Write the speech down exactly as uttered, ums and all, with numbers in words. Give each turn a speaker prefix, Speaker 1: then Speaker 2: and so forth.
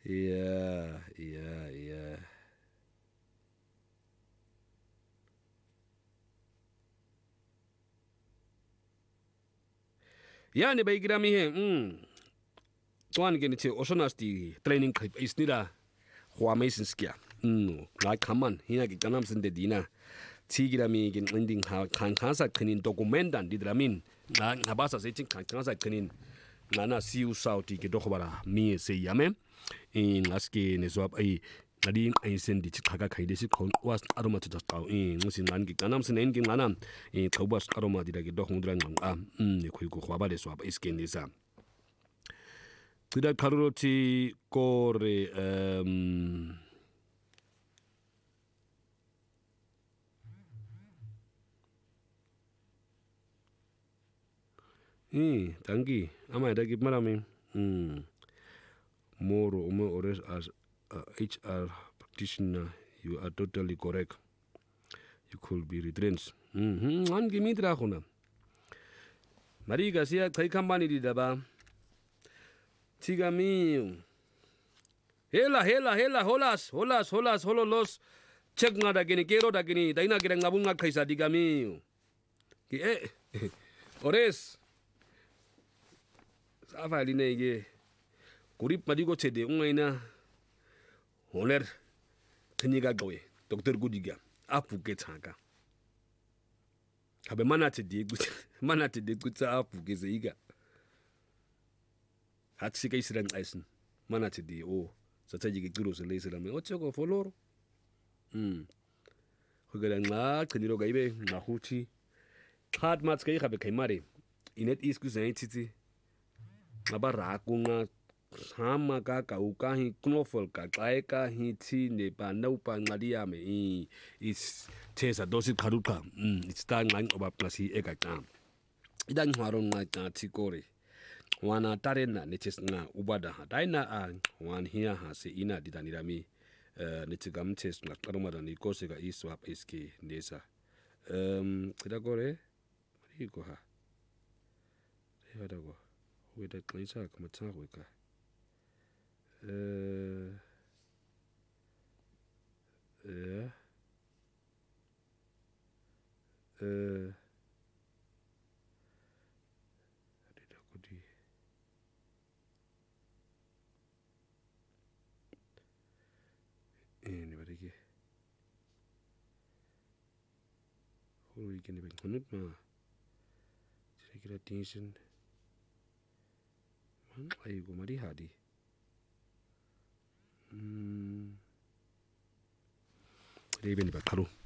Speaker 1: Yeah, yeah, yeah. Yani ba igira mi he. Mm. Tuan gini che osonas di training clip isnira. Hua mesin skia. Mm. Ngai kaman hina ki kanam sende dina. Tigira mi gin ending ha kan kansa kinin dokumentan di dramin. Na ngabasa se chin kan kansa kinin. Ngana siu sauti ke dokobara mi se yame. In aski ne swap ai ngadi ai sen di chikaka khaide si khon was aroma to just tau in sin nan ki kanam sin en ki ngana in thobas aroma di dagi dok hundra ngam a um ne khoi ko khwaba le swap iskin disa tida karoti kore um eh tangi ama dagi marami um moro umo ores as a H R practitioner you are totally correct. You could be retrained. Hmm, an gimi tra khuna. Mari gasia kai kambani di daba. Tiga mi. Hela hela hela holas holas holas hololos. Check ngada gini kero da gini. Daina kira ngabung ngak kaisa tiga mi. Ki eh. Ores. Safa line ige. Kurip madigo chede ungaina. Honer. Teniga gawe. Doktor gudiga. Apu ke changa. Habe mana chede mana chede kutsa apu ke zeiga. Hat sika isirang aisen. Mana chede o. Sata jige guru se leise lame. Ocho ko folor. Hmm. Hugala nga kaniro gaibe na huchi. Hard mats kai habe kai mare. Inet isku zai titi. Aba rakunga sama ka ka ukahi knofol ka kai ka hi ti ne pa no pa ngadia me i is tesa dosi karuka. Hmm. It's ta ngang obap nasi eka kam. Idang haron nga ta tikore. Wana tare na neches nga ubada ha daina a wan hia ha se ina didanirami uh, netigam tes na karumada ni kose ga iswap iski nesa um kida gore mari ko ha hada go weda klisa kuma ta ka uh yeah uh dida kudi ini bariki hoi kini ben hunut ma kira tension man ai go mari hadi hmm Reben ba karu